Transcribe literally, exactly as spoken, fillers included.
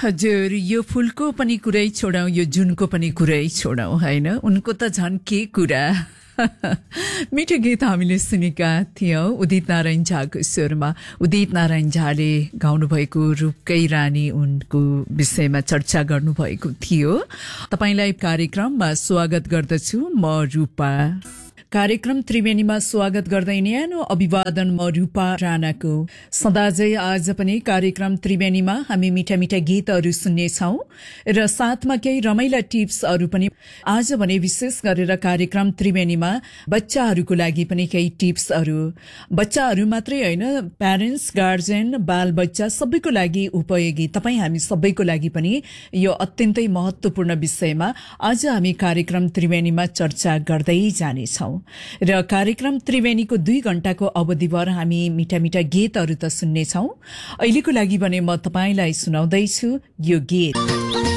हजुर, यो फूलको पनि कुरै छोडौं, यो जुनको पनि कुरै छोडौं, हैन? उनको त झन् के कुरा। मिठो गीत हामीले सुनेका थियौं उदित नारायण झाको स्वरमा। उदित नारायण झाले गाउनुभएको रूपकै रानी उनको विषयमा चर्चा गर्नुभएको थियो। तपाईलाई कार्यक्रममा स्वागत गर्दछु म रूपा। कार्यक्रम त्रिवेणीमा स्वागत गर्दै न्यानो अभिवादन म रूपा राणाको। सदाझै आज पनि कार्यक्रम त्रिवेणीमा हामी मिठा मिठा गीतहरू सुन्नेछौं र साथमा केही रमाइला टिप्सहरू पनि। आज भने विशेष गरेर कार्यक्रम त्रिवेणीमा बच्चाहरूको लागि पनि केही टिप्सहरू, बच्चाहरू मात्रै होइन, प्यारेन्ट्स, गार्जियन, बाल बच्चा सबैको लागि उपयोगी, तपाईँ हामी सबैको लागि पनि यो अत्यन्तै महत्वपूर्ण विषयमा आज हामी कार्यक्रम त्रिवेणीमा चर्चा गर्दै जानेछौं। र कार्यक्रम त्रिवेणीको दुई घण्टाको अवधिभर हामी मिठा मिठा गीतहरू त सुन्नेछौं। अहिलेको लागि भने म तपाईलाई सुनाउँदैछु यो गीत।